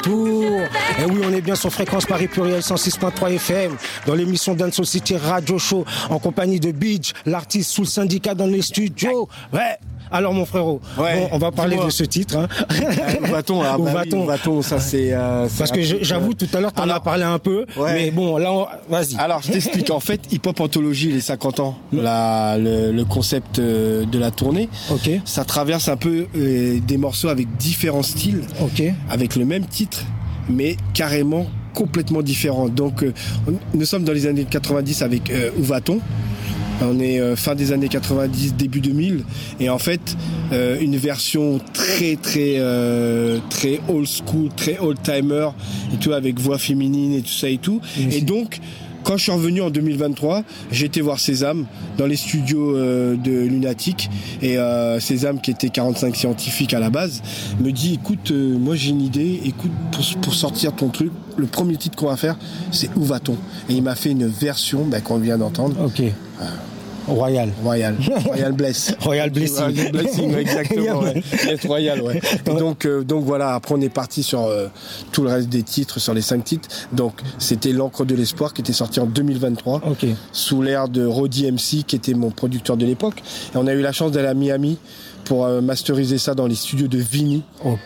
retour. Et oui, on est bien sur Fréquence Paris Pluriel 106.3 FM dans l'émission Dancehall City Radio Show en compagnie de Beach, l'artiste sous le syndicat dans les studios. Ouais. Alors mon frérot, bon, on va parler de ce titre. Hein. Où va-t-on, ça c'est... Parce que j'avoue, tout à l'heure, tu en as parlé un peu, mais bon, là, vas-y. Alors, je t'explique. En fait, Hip Hop Anthologie, les 50 ans, le concept de la tournée, ça traverse un peu des morceaux avec différents styles, avec le même titre, mais carrément complètement différents. Donc, nous sommes dans les années 90 avec Où va-t-on ? On est fin des années 90, début 2000, et en fait une version très old school, très old timer et tout, avec voix féminine et tout ça et tout. Et donc quand je suis revenu en 2023, j'ai été voir Sésame dans les studios de Lunatic, et Sésame, qui était 45 scientifique à la base, me dit écoute, moi j'ai une idée, écoute, pour sortir ton truc, le premier titre qu'on va faire, c'est Où va-t-on ? Et il m'a fait une version qu'on vient d'entendre. Royal Bless. Royal Blessing. Royal Blessing, exactement. Royal, ouais. Et donc voilà, après on est parti sur tout le reste des titres, sur les 5 titres. Donc c'était L'encre de l'espoir qui était sorti en 2023, sous l'ère de Roddy MC, qui était mon producteur de l'époque. Et on a eu la chance d'aller à Miami pour masteriser ça dans les studios de Vini.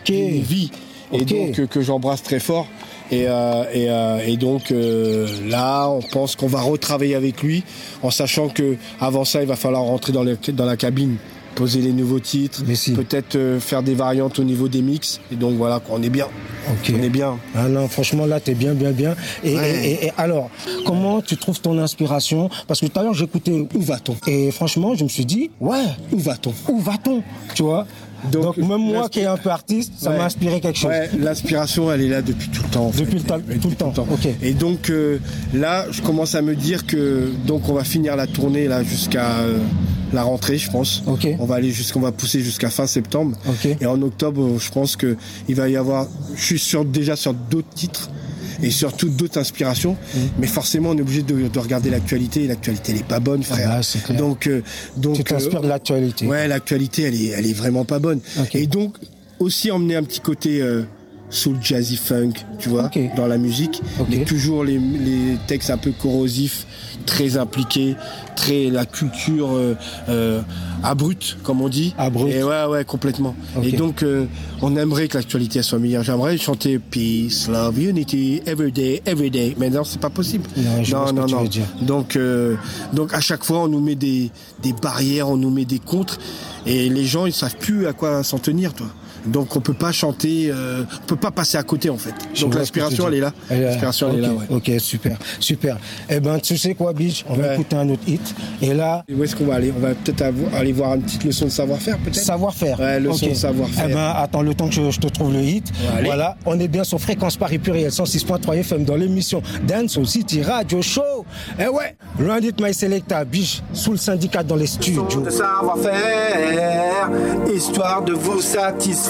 Et donc que j'embrasse très fort. Et donc là, on pense qu'on va retravailler avec lui, en sachant que avant ça, il va falloir rentrer dans la cabine, poser les nouveaux titres, peut-être faire des variantes au niveau des mix. Et donc voilà, on est bien. On est bien. Ah non, franchement, là, t'es bien. Et alors, comment tu trouves ton inspiration ? Parce que tout à l'heure, j'écoutais Où va-t-on ? Et franchement, je me suis dit, où va-t-on ? Tu vois ? Donc même moi qui est un peu artiste, ça m'a inspiré quelque chose. L'inspiration, elle est là depuis tout le temps. Tout le temps. Et donc là, je commence à me dire que donc on va finir la tournée là jusqu'à la rentrée, je pense. On va pousser jusqu'à fin septembre. Et en octobre, je pense que il va y avoir. Je suis déjà sur d'autres titres. Et surtout d'autres inspirations, mais forcément on est obligé de regarder l'actualité, et l'actualité elle est pas bonne, frère. C'est clair. Donc tu t'inspires de l'actualité. Ouais, l'actualité elle est vraiment pas bonne. Et donc aussi emmener un petit côté soul, jazzy, funk, tu vois, dans la musique, mais toujours les textes un peu corrosifs, très impliqués, très la culture abrupte, comme on dit. Et ouais, complètement. Et donc on aimerait que l'actualité soit meilleure. J'aimerais chanter Peace, Love, Unity, every day. Mais non, c'est pas possible. Non. Donc à chaque fois on nous met des barrières, on nous met des contres, et les gens ils savent plus à quoi s'en tenir, toi. Donc on peut pas chanter, on peut pas passer à côté en fait. Donc l'inspiration elle est là. L'inspiration elle est là. Ok, super. Eh ben tu sais quoi, Beach, on va écouter un autre hit. Et là, où est-ce qu'on va aller ? On va peut-être aller voir une petite leçon de savoir-faire, peut-être. Savoir-faire. Ouais, leçon de savoir-faire. Eh ben attends le temps que je te trouve le hit. Voilà, on est bien sur Fréquence Paris Pluriel 106.3 FM dans l'émission Dancehall City Radio Show. Eh ouais, Run It My Selecta, Beach sous le syndicat dans les studios. De savoir-faire, histoire de vous satisfaire.